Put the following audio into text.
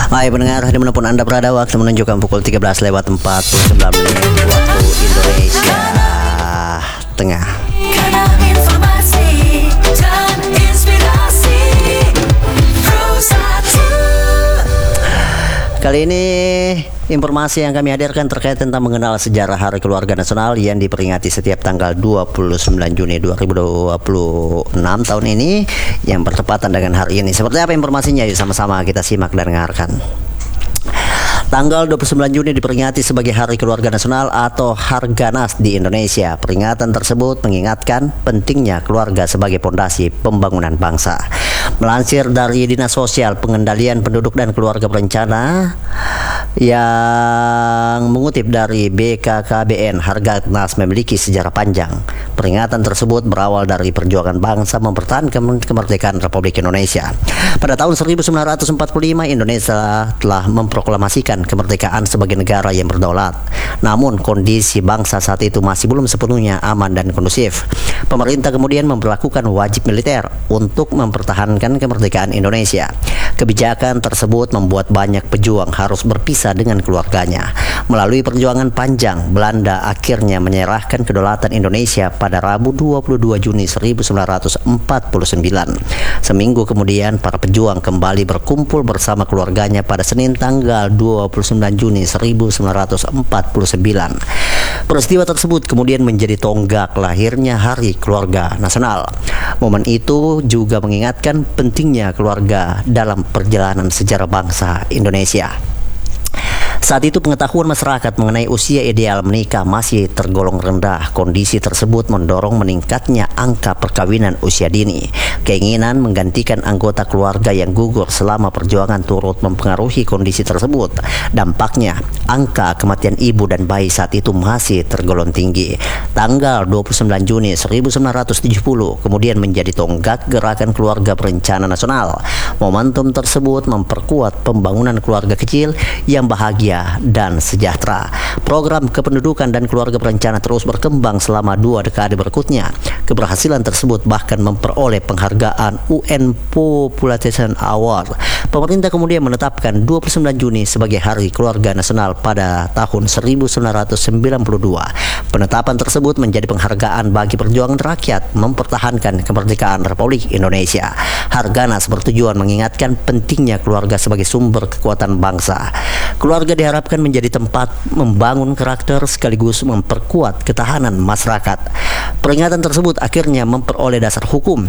Hai pendengar, dimanapun Anda berada, waktu menunjukkan pukul 13:49 waktu Indonesia Tengah. Karena informasi dan inspirasi Kali ini informasi yang kami hadirkan terkait tentang mengenal sejarah Hari Keluarga Nasional yang diperingati setiap tanggal 29 Juni 2026 tahun ini, yang bertepatan dengan hari ini. Seperti apa informasinya? Yuk sama-sama kita simak dan dengarkan. Tanggal 29 Juni diperingati sebagai Hari Keluarga Nasional atau Harganas di Indonesia. Peringatan tersebut mengingatkan pentingnya keluarga sebagai pondasi pembangunan bangsa. Melansir dari Dinas Sosial Pengendalian Penduduk dan Keluarga Berencana yang mengutip dari BKKBN, Harganas memiliki sejarah panjang. Peringatan tersebut berawal dari perjuangan bangsa mempertahankan kemerdekaan Republik Indonesia. Pada tahun 1945, Indonesia telah memproklamasikan kemerdekaan sebagai negara yang berdaulat. Namun kondisi bangsa saat itu masih belum sepenuhnya aman dan kondusif. Pemerintah kemudian memberlakukan wajib militer untuk mempertahankan kemerdekaan Indonesia. Kebijakan tersebut membuat banyak pejuang harus berpisah dengan keluarganya. Melalui perjuangan panjang, Belanda akhirnya menyerahkan kedaulatan Indonesia pada Rabu 22 Juni 1949. Seminggu kemudian, para pejuang kembali berkumpul bersama keluarganya pada Senin tanggal 29 Juni 1949. Peristiwa tersebut kemudian menjadi tonggak lahirnya Hari Keluarga Nasional. Momen itu juga mengingatkan pentingnya keluarga dalam perjalanan sejarah bangsa Indonesia. Saat itu pengetahuan masyarakat mengenai usia ideal menikah masih tergolong rendah. Kondisi tersebut mendorong meningkatnya angka perkawinan usia dini. Keinginan menggantikan anggota keluarga yang gugur selama perjuangan turut mempengaruhi kondisi tersebut. Dampaknya, angka kematian ibu dan bayi saat itu masih tergolong tinggi. Tanggal 29 Juni 1970 kemudian menjadi tonggak gerakan keluarga berencana nasional. Momentum tersebut memperkuat pembangunan keluarga kecil yang bahagia dan sejahtera. Program kependudukan dan keluarga berencana terus berkembang selama 2 dekade berikutnya. Keberhasilan tersebut bahkan memperoleh penghargaan UN Population Award. Pemerintah kemudian menetapkan 29 Juni sebagai Hari Keluarga Nasional pada tahun 1992. Penetapan tersebut menjadi penghargaan bagi perjuangan rakyat mempertahankan kemerdekaan Republik Indonesia. Harganas bertujuan mengingatkan pentingnya keluarga sebagai sumber kekuatan bangsa. Keluarga diharapkan menjadi tempat membangun karakter sekaligus memperkuat ketahanan masyarakat. Peringatan tersebut akhirnya memperoleh dasar hukum